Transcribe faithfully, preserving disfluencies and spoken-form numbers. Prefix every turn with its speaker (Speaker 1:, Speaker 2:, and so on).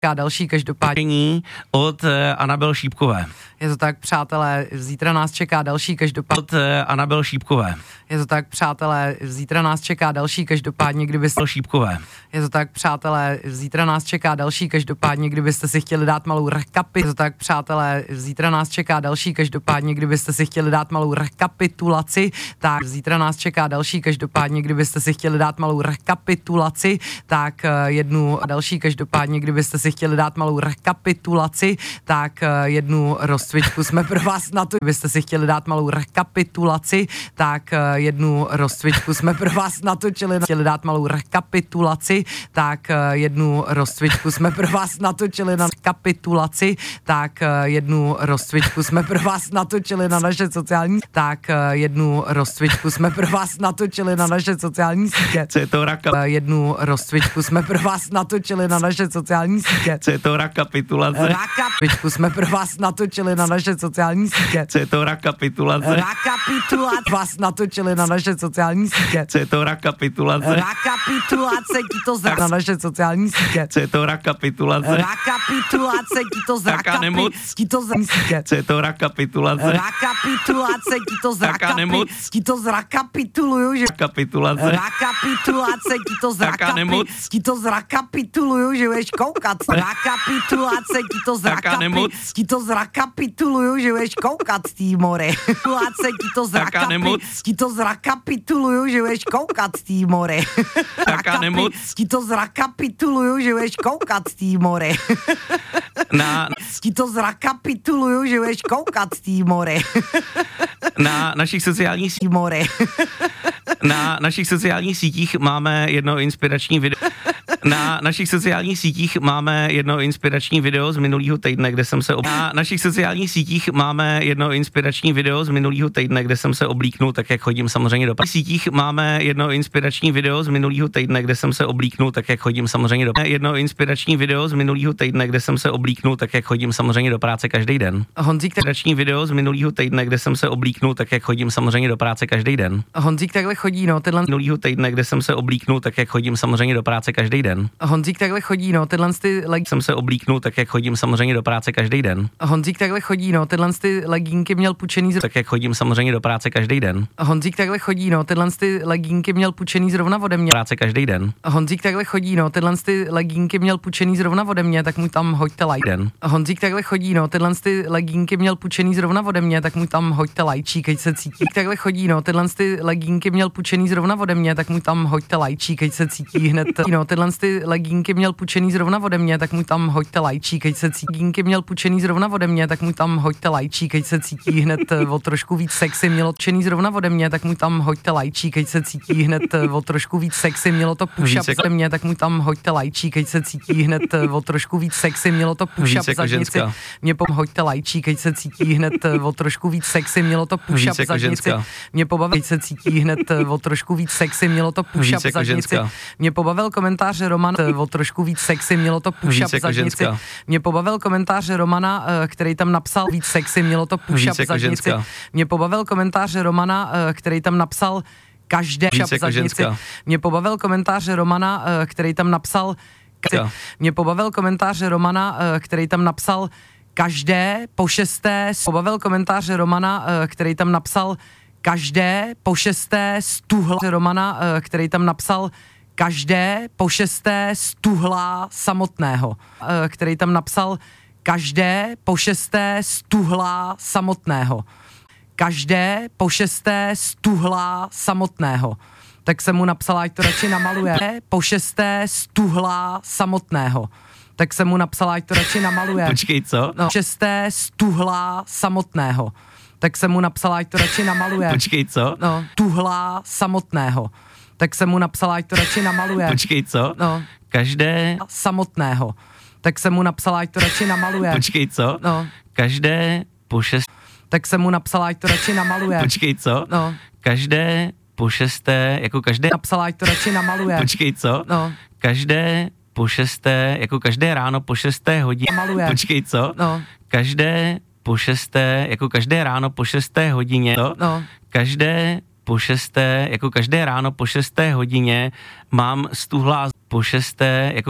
Speaker 1: A další každopádně
Speaker 2: od Anabel Šípkové.
Speaker 1: Je to tak, přátelé, zítra nás čeká další každopádně.
Speaker 2: Od Anabel Šípkové.
Speaker 1: Je to tak, přátelé, zítra nás čeká další každopádně, kdybyste...
Speaker 2: Šípkové.
Speaker 1: Je to tak, přátelé, zítra nás čeká další každopádně, kdybyste si chtěli dát malou rekapi. Je to tak, přátelé, zítra nás čeká další každopádně, kdybyste si chtěli dát malou rekapitulaci. Tak zítra nás čeká další každopádně, kdybyste si chtěli dát malou rekapitulaci. Tak jednu další každopádně, kdybyste si chtěli dát malou rekapitulaci. Tak jednu rozcvičku jsme pro vás na to, kdybyste si chtěli dát malou rekapitulaci. Tak jednu rozcvičku jsme pro vás natočili, chtěli dát malou rekapitulaci, tak jednu rozcvičku jsme pro vás natočili na rekapitulaci, tak jednu rozcvičku jsme pro vás natočili na naše sociální, tak jednu rozcvičku jsme pro vás natočili na naše sociální sítě.
Speaker 2: Co je to raka?
Speaker 1: Jednu rozcvičku jsme pro vás natočili na naše sociální sítě.
Speaker 2: Co je to rekapitulace?
Speaker 1: Rekapitulaci jsme pro vás natočili na naše sociální sítě.
Speaker 2: Co je to rekapitulace?
Speaker 1: Rekapitulace vás natočili na naše sociální sítě.
Speaker 2: Co je to rekapitulace?
Speaker 1: Rekapitulace ti to za na naše sociální sítě.
Speaker 2: Co je to rekapitulace?
Speaker 1: Rekapitulace ti to za ti to za sítě.
Speaker 2: Co je to rekapitulace?
Speaker 1: Rekapitulace ti to za ti to zrekapituluju, že
Speaker 2: rekapitulace.
Speaker 1: Rekapitulace ti to zraka ti to zrekapituluju, že budeš koukat. Rekapitulace ti to zrakapi ti to zrekapituluju, že budeš koukat tý more. Rekapitulace ti to zrakapi ti to zrekapituluju, že budeš koukat tý more.
Speaker 2: Taká nemoc.
Speaker 1: Ti to zrekapituluju, že budeš koukat tý more.
Speaker 2: Na
Speaker 1: ti to zrekapituluju, že budeš koukat tý more.
Speaker 2: Na našich sociálních sítích
Speaker 1: more.
Speaker 2: Na našich sociálních sítích máme jedno inspirační video. Na našich sociálních sítích máme jedno inspirační video z minulého týdne, kde jsem se ob... Na našich sociálních sítích máme jedno inspirační video z minulého týdne, kde jsem se oblíknul, tak jak chodím samozřejmě do práce. Na sítích máme jedno inspirační video z minulého týdne, kde jsem se oblíknul, tak jak chodím samozřejmě do práce. Jedno inspirační video z minulého týdne, kde jsem se oblíknul, tak jak chodím samozřejmě do práce každý den.
Speaker 1: Honzík,
Speaker 2: inspirační video z minulého týdne, kde jsem se oblíknul, tak jak chodím samozřejmě do práce každý den.
Speaker 1: Honzík takhle chodí, no, tyhle
Speaker 2: minulého týdne, kde jsem se oblíknul, tak jak chodím samozřejmě do práce každý den.
Speaker 1: Honzík takhle chodí, no, tyhle ty leg...
Speaker 2: jsem se oblíknul, tak jak chodím samozřejmě do práce každý den.
Speaker 1: Honzík takhle chodí, no, tyhle ty legínky měl půjčený z...
Speaker 2: tak jak chodím samozřejmě do práce každý den.
Speaker 1: Honzík takhle chodí, no, tyhle ty legínky měl půjčený zrovna ode mě.
Speaker 2: Práce každý den.
Speaker 1: Honzík takhle chodí, no, tyhle ty legínky měl půjčený zrovna ode mě, tak mu tam hoďte like.
Speaker 2: Den.
Speaker 1: Honzík takhle chodí, no, tyhle ty legínky měl půjčený zrovna ode mě, tak mu tam hoďte lajčík, ať se cítí. Takhle chodí, no, tyhle ty legínky měl půjčený zrovna ode mě, tak mu tam hoďte lajčík, ať se cítí hned. No, tyhle ty legínky měl půjčený zrovna ode mě, tak mu tam hoďte lajčík, ať se cítí. Legínky měl půjčený zrovna ode mě, tak mu tam hoďte lajčík, ať se cítí hned o trošku víc sexy. Mělo půjčený zrovna ode mě, tak mu tam hoďte lajčík, ať se cítí hned o trošku víc sexy. Mělo to push-up ode mě, tak mu tam hoďte lajčík, ať se cítí hned o trošku víc sexy. Mělo to push-up zadnici. Mě pom hoďte lajčík, ať se cítí hned o trošku víc sexy. Mělo to push-up zadnici. Mě pobavil, se cítí hned o trošku víc sexy. Mělo to push-up zadnici. Mě pobavil komentář Roman o trošku víc sexy. Mělo to push-up zadnici. Mě pobavil komentář Romana, který tam napsal víc sexy. Mělo to push-up zadnici. Mě pobavil komentář Romana, který tam napsal každé push-up zadnici. Mě pobavil komentář Romana, který tam napsal Mě pobavil komentář Romana, který tam napsal každé po šesté. Pobavil komentář Romana, který tam napsal každé po šesté stuhla Romana, který tam napsal každé po šesté stuhla samotného, který tam napsal každé po šesté stuhla samotného. Každé po šesté stuhla samotného. Tak jsem mu napsala, ať to radši namaluje. Po šesté stuhla samotného. Tak jsem mu napsala, ať to radši namaluje.
Speaker 2: Počkej, co?
Speaker 1: No, šesté stuhla samotného. Tak jsem mu napsala, ať to radši namaluje.
Speaker 2: Počkej, co?
Speaker 1: No, tuhla samotného. Tak jsem mu napsala, ať to radši namaluje.
Speaker 2: Počkej, co?
Speaker 1: No,
Speaker 2: každé
Speaker 1: samotného. Tak jsem mu napsala, ať to radši namaluje.
Speaker 2: Počkej, co?
Speaker 1: No,
Speaker 2: každé po šest...
Speaker 1: tak jsem mu napsala, ať to radši namaluje.
Speaker 2: Počkej, co?
Speaker 1: No,
Speaker 2: každé po šesté, jako každé...
Speaker 1: napsala, ať to radši namaluje.
Speaker 2: Počkej, co?
Speaker 1: No,
Speaker 2: každé po šesté, jako každé ráno po šesté hodině...
Speaker 1: Namaluje.
Speaker 2: Počkej, co?
Speaker 1: No,
Speaker 2: každé po šesté, jako každé ráno po šesté hodině...
Speaker 1: no,
Speaker 2: každé po šesté, jako každé ráno po šesté hodině mám stuhlá po šesté, jako